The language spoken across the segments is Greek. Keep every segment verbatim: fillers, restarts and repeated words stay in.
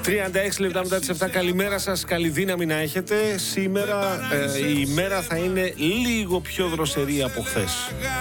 τριάντα έξι λεπτά μετά τις επτά. Καλημέρα σας, καλή δύναμη να έχετε. Σήμερα ε, η ημέρα θα είναι λίγο πιο δροσερή από χθες.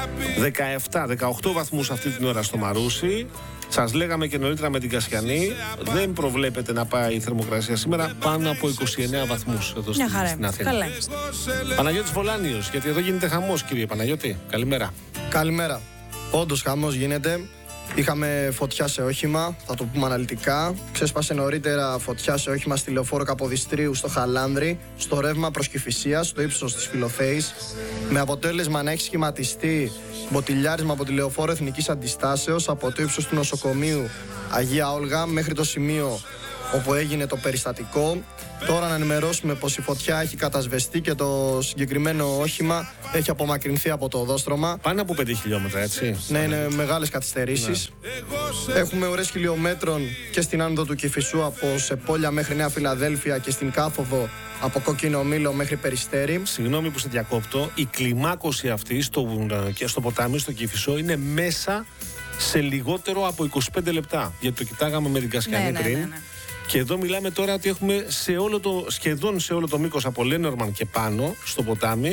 δεκαεπτά δεκαοκτώ βαθμούς αυτή την ώρα στο Μαρούσι. Σας λέγαμε και νωρίτερα με την Κασιανή, δεν προβλέπεται να πάει η θερμοκρασία σήμερα πάνω από είκοσι εννέα βαθμούς εδώ στην, στην Αθήνα. Καλά. Παναγιώτης Βολάνιος, γιατί εδώ γίνεται χαμός, κύριε Παναγιώτη. Καλημέρα. Καλημέρα. Όντως χαμός γίνεται. Είχαμε φωτιά σε όχημα, θα το πούμε αναλυτικά. Ξέσπασε νωρίτερα φωτιά σε όχημα στη λεωφόρο Καποδιστρίου στο Χαλάνδρη, στο ρεύμα προς Κηφισίας, στο ύψος της Φιλοθέης, με αποτέλεσμα να έχει σχηματιστεί μποτιλιάρισμα από τη λεωφόρο Εθνικής Αντιστάσεως από το ύψος του νοσοκομείου Αγία Όλγα μέχρι το σημείο όπου έγινε το περιστατικό. Τώρα να ενημερώσουμε πως η φωτιά έχει κατασβεστεί και το συγκεκριμένο όχημα έχει απομακρυνθεί από το οδόστρωμα. Πάνω από πέντε χιλιόμετρα, έτσι. Ναι, είναι μεγάλες καθυστερήσεις. Ναι. Έχουμε ουρές χιλιόμετρων και στην άνοδο του Κηφισού από Σεπόλια μέχρι Νέα Φιλαδέλφια και στην κάθοδο από Κόκκινο Μήλο μέχρι Περιστέρι. Συγγνώμη που σε διακόπτω. Η κλιμάκωση αυτή στο, και στο ποτάμι, στο Κηφισό, είναι μέσα σε λιγότερο από είκοσι πέντε λεπτά. Γιατί το κοιτάγαμε με την Κασιανή ναι, πριν. ναι, ναι, ναι. Και εδώ μιλάμε τώρα ότι έχουμε σε όλο το, σχεδόν σε όλο το μήκος από Λένορμαν και πάνω στο ποτάμι.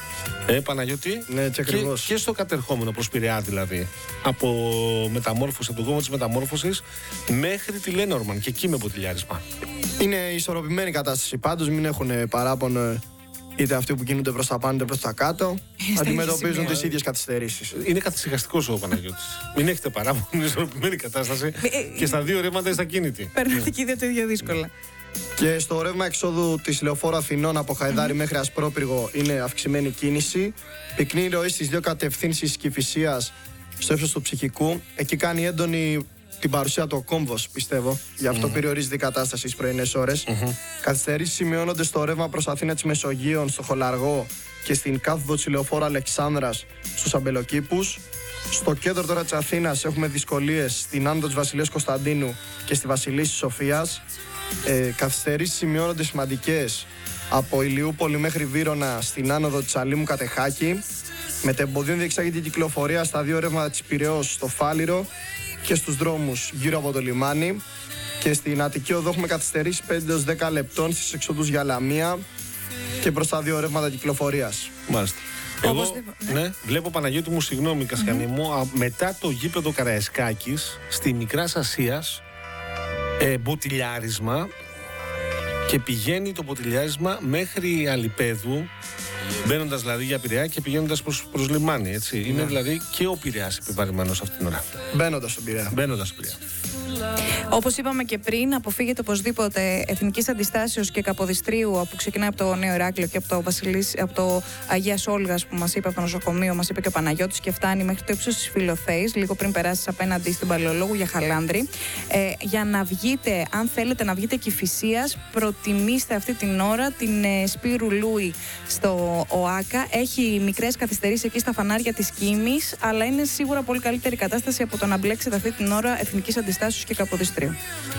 Ε, Παναγιώτη. Ναι, έτσι και, ακριβώς. και στο κατερχόμενο προς Πειραιά δηλαδή. Από μεταμόρφωση, από τον κόμμα της μεταμόρφωσης μέχρι τη Λένορμαν και εκεί με ποτηλιάρισμα. Είναι ισορροπημένη κατάσταση. Πάντως μην έχουν παράπονο είτε αυτοί που κινούνται προς τα πάνω είτε προς τα κάτω. Αντιμετωπίζουν τις ίδιες καθυστερήσεις. Είναι καθησυχαστικός ο Παναγιώτης. Μην έχετε παράπονο, είναι ισορροπημένη κατάσταση. Και στα δύο ρεύματα είστε ακίνητοι. Περνάτε και οι δύο το ίδιο δύσκολα. Και στο ρεύμα εξόδου της λεωφόρου Αθηνών από Χαϊδάρι mm-hmm. μέχρι Ασπρόπυργο είναι αυξημένη κίνηση. Πυκνή ροή στις δύο κατευθύνσεις Κηφισίας στο ύψος του Ψυχικού. Εκεί κάνει έντονη την παρουσία του ο κόμβος, πιστεύω. Γι' αυτό mm-hmm. περιορίζεται η κατάσταση στις πρωινές ώρες. Mm-hmm. Καθυστερήσεις σημειώνονται στο ρεύμα προς Αθήνα της Μεσογείων, στο Χολαργό και στην κάθοδο της λεωφόρου Αλεξάνδρας στους Αμπελοκήπους. Στο κέντρο τώρα της Αθήνας έχουμε δυσκολίες στην άνοδο της Βασιλείας Κωνσταντίνου και στη Βασιλίσσης Σοφίας. Ε, καθυστερήσεις σημειώνονται σημαντικές από Ηλιούπολη μέχρι Βύρωνα στην άνοδο της Αλήμου Κατεχάκη. Μετεμποδίων διεξάγεται η κυκλοφορία στα δύο ρεύματα της Πειραιώς στο Φάληρο και στους δρόμους γύρω από το λιμάνι. Και στην Αττική Οδό έχουμε καθυστερήσει πέντε έως δέκα λεπτών στις εξοδούς για Λαμία και προς τα δύο ρεύματα κυκλοφορίας. Μάλιστα. Εγώ ναι. ναι, βλέπω, Παναγιώτη μου, συγγνώμη Κασιανή mm-hmm. μου, α, μετά το γήπεδο Καραϊσκάκης στη Μικράς Ασίας, ε, μποτιλιάρισμα, και πηγαίνει το μποτιλιάρισμα μέχρι Αλιπέδου, μπαίνοντας δηλαδή για Πειραιά και πηγαίνοντας προς, προς λιμάνι, έτσι. Mm-hmm. Είναι δηλαδή και ο Πειραιάς επιβαρημένος αυτήν την ώρα. Μπαίνοντας στον Πειραιά. Μπαίνοντας στον Πειραιά. Όπως είπαμε και πριν, αποφύγετε οπωσδήποτε Εθνικής Αντιστάσεως και Καποδιστρίου, που ξεκινάει από το Νέο Ηράκλειο και από το, Βασιλής, από το Αγίας Όλγας που μας είπε, από το νοσοκομείο, μας είπε και ο Παναγιώτης, και φτάνει μέχρι το ύψος της Φιλοθέης, λίγο πριν περάσεις απέναντι στην Παλαιολόγου για Χαλάνδρη. Ε, για να βγείτε, αν θέλετε να βγείτε Κηφισίας, προτιμήστε αυτή την ώρα την ε, Σπύρου Λούι στο ΟΑΚΑ. Έχει μικρές καθυστερήσεις εκεί στα φανάρια της Κίμης, αλλά είναι σίγουρα πολύ καλύτερη κατάσταση από το να μπλέξετε αυτή την ώρα Εθνικής Αντιστάσεως και Καποδιστρίου.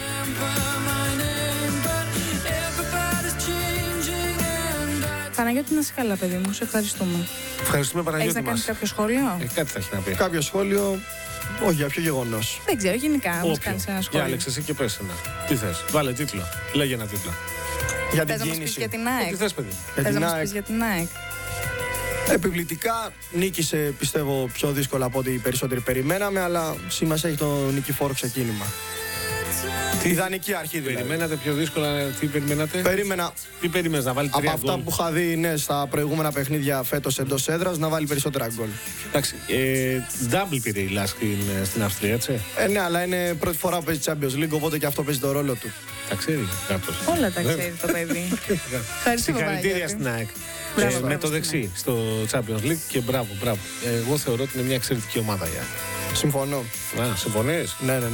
Παναγιώτη, να είσαι καλά, παιδί μου. Σε ευχαριστούμε. Ευχαριστούμε, Παναγιώτη. Έχεις να κάνεις κάποιο σχόλιο? Ε, κάτι θα έχει να πει. Κάποιο σχόλιο? Όχι, για ποιο γεγονός? Δεν ξέρω, γενικά. Να μας κάνεις ένα σχόλιο. Για Άλεξ, εσύ και πες ένα. Τι θες? Βάλε τίτλο. Λέγε ένα τίτλο. Για την Θες να μας πεις κίνηση. για την ΑΕΚ? Τι θες, παιδί? Θες να μας πεις για την ΑΕΚ? Επιβλητικά νίκησε, πιστεύω, πιο δύσκολα από ό,τι οι περισσότεροι περιμέναμε, αλλά σημασία έχει το νικηφόρο ξεκίνημα. Τι ιδανική αρχή δηλαδή. Περιμένατε πιο δύσκολα, τι περιμένατε? Περίμενα. Τι περίμενες, να βάλει Από τρία αυτά γκολ? που είχα δει, ναι, στα προηγούμενα παιχνίδια φέτος εντός έδρας, να βάλει περισσότερα γκολ. Εντάξει, ε, double πήρε η Λάσκ στην, στην Αυστρία, έτσι. Ε, ναι, αλλά είναι πρώτη φορά που παίζει Champions League, οπότε και αυτό παίζει το ρόλο του. Τα ξέρει κάπως. Όλα τα ξέρει το παιδί. Ευχαριστούμε, Συγχαρητήρια στην ΑΕΚ. Μπράβο, Ε, μπράβο, με το στην δεξί στο Champions League και μπράβο, μπράβο. Ε, εγώ θεωρώ ότι είναι μια εξαιρετική ομάδα η ΑΕΚ. Συμφωνώ. Α, συμφωνείς? Ναι, ναι, ναι.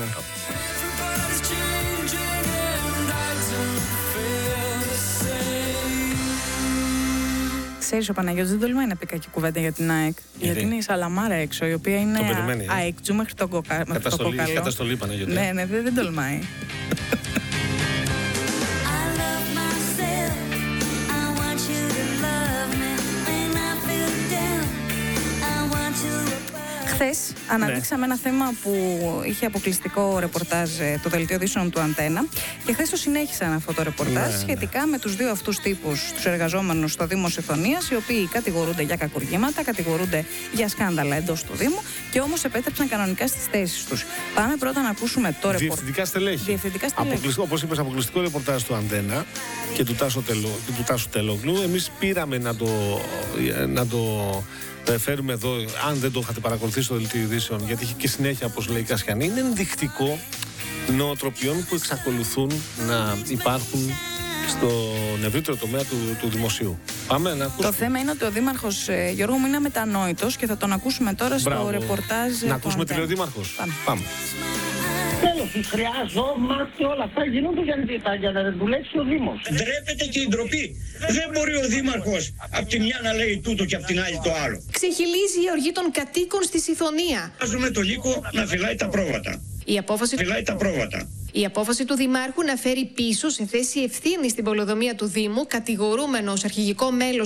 Ξέρεις, ο Παναγιώτης δεν τολμάει να πει κακή κουβέντα για την ΑΕΚ. Γιατί είναι η Σαλαμάρα έξω, η οποία είναι ΑΕΚ μέχρι το κοκαλό. Καταστολή, Παναγιώτη. Ναι, ναι, δεν, δεν τολμάει. Χθες αναδείξαμε ένα θέμα που είχε αποκλειστικό ρεπορτάζ το δελτίο ειδήσεων του Αντένα και χθες το συνέχισαν αυτό το ρεπορτάζ ναι, σχετικά ναι. με τους δύο αυτούς τύπους, τους εργαζόμενους στο Δήμο Συθωνίας, οι οποίοι κατηγορούνται για κακουργήματα, κατηγορούνται για σκάνδαλα εντός του Δήμου και όμως επέτρεψαν κανονικά στις θέσεις τους. Πάμε πρώτα να ακούσουμε το ρεπορτάζ. Διευθυντικά στελέχη. Διευθυντικά στελέχη. Όπως είπες, αποκλειστικό ρεπορτάζ του Αντένα και του Τάσου, Τελο, του Τάσου Τελόγλου. Εμείς πήραμε να το, να το φέρουμε εδώ, αν δεν το είχατε παρακολουθήσει στο δελτίο ειδήσεων, γιατί έχει και συνέχεια, όπως λέει η Κασιανή. Είναι ενδεικτικό νοοτροπιών που εξακολουθούν να υπάρχουν στον ευρύτερο τομέα του, του δημοσίου. Πάμε να ακούσουμε. Το θέμα είναι ότι ο Δήμαρχος ε, Γιώργο μου είναι μετανόητος και θα τον ακούσουμε τώρα στο Μπράβο. ρεπορτάζ. Να ακούσουμε τι λέει ο Δήμαρχος. Πάμε. Πάμε. Τέλος, τους χρειάζομαστε, όλα αυτά γίνονται για, για να δουλέψει ο Δήμος. Ντρέπεται και η ντροπή. Δεν μπορεί ο Δήμαρχος από τη μια να λέει τούτο και από την άλλη το άλλο. Ξεχυλίζει η οργή των κατοίκων στη Συθωνία. Βάζουμε το λύκο να φυλάει τα πρόβατα. Η απόφαση... Φυλάει τα πρόβατα. Η απόφαση του Δημάρχου να φέρει πίσω σε θέση ευθύνη στην πολεοδομία του Δήμου κατηγορούμενο ως αρχηγικό μέλος